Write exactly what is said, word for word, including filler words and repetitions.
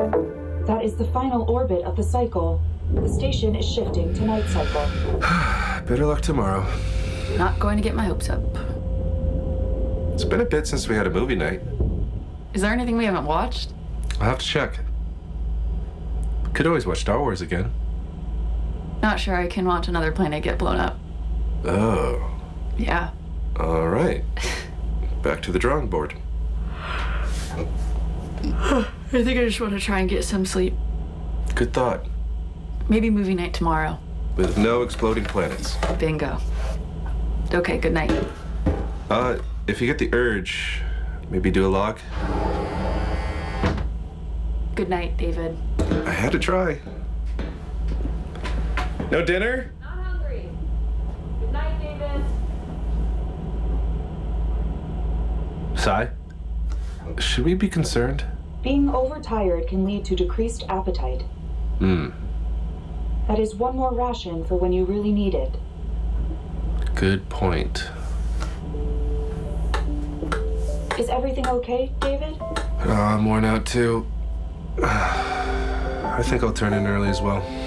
That is the final orbit of the cycle. The station is shifting to night cycle. Better luck tomorrow. Not going to get my hopes up. It's been a bit since we had a movie night. Is there anything we haven't watched? I'll have to check. Could always watch Star Wars again. Not sure I can watch another planet get blown up. Oh. Yeah. All right. Back to the drawing board. I think I just want to try and get some sleep. Good thought. Maybe movie night tomorrow. With no exploding planets. Bingo. Okay, good night. Uh, if you get the urge, maybe do a log. Good night, David. I had to try. No dinner? Not hungry. Good night, David. Sai? Should we be concerned? Being overtired can lead to decreased appetite. Hmm. That is one more ration for when you really need it. Good point. Is everything okay, David? Oh, I'm worn out too. I think I'll turn in early as well.